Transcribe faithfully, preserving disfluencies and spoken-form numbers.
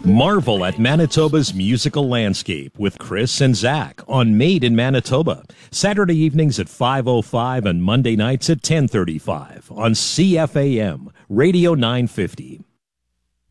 Marvel at Manitoba's musical landscape with Chris and Zach on Made in Manitoba. Saturday evenings at five oh five and Monday nights at ten thirty-five on C F A M, Radio nine fifty.